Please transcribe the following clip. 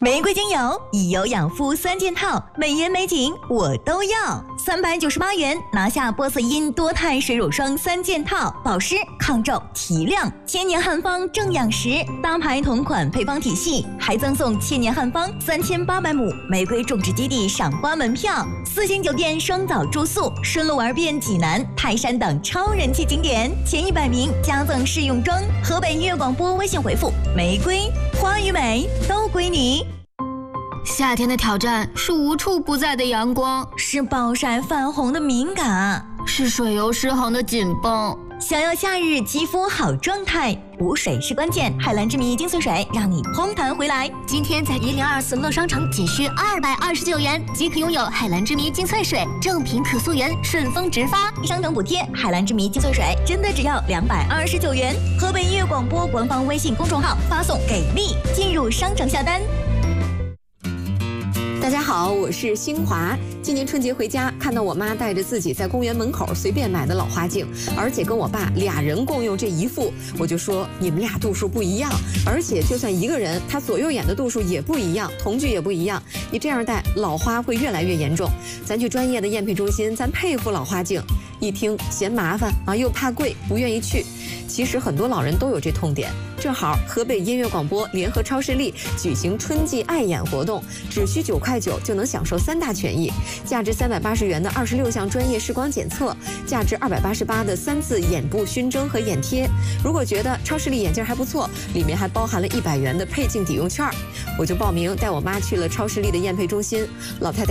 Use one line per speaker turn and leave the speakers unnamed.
玫瑰精油、以油养肤3件套，美颜美景我都要。398元拿下波色因多肽水乳霜3件套，保湿、抗皱、提亮，千年汉方正养食，大牌同款配方体系，还赠送千年汉方3800亩玫瑰种植基地赏花门票，4星酒店双岛住宿，顺路玩遍济南、泰山等超人气景点，前100名加赠试用装。河北音乐广播微信回复玫瑰，花与美都归你。
夏天的挑战是无处不在的阳光，
是暴晒泛红的敏感，
是水油失衡的紧绷。
想要夏日肌肤好状态，补水是关键。海蓝之谜精粹水让你嘭弹回来。
今天在1024乐商城仅需229元即可拥有海蓝之谜精粹水，正品可溯源，顺丰直发，
商城补贴。海蓝之谜精粹水真的只要229元。河北音乐广播官方微信公众号发送给力，进入商城下单。
大家好，我是新华。今年春节回家，看到我妈带着自己在公园门口随便买的老花镜，而且跟我爸俩人共用这一副，我就说你们俩度数不一样，而且就算一个人，他左右眼的度数也不一样，瞳距也不一样，你这样戴老花会越来越严重。咱去专业的验配中心，咱配副老花镜。一听嫌麻烦啊，又怕贵，不愿意去。其实很多老人都有这痛点。正好河北音乐广播联合超视力举行春季爱眼活动，只需9块9就能享受3大权益：价值380元的26项专业视光检测，价值288的3次眼部熏蒸和眼贴。如果觉得超视力眼镜还不错，里面还包含了100元的配镜抵用券。我就报名带我妈去了超视力的验配中心，老太太